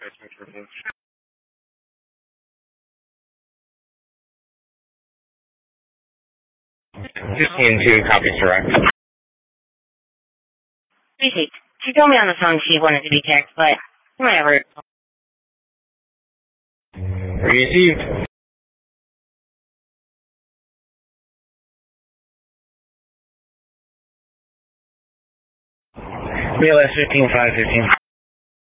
15-2, copy, direct. Appreciate. She told me on the phone she wanted to be checked, but whatever. Received. BLS 15-5-15.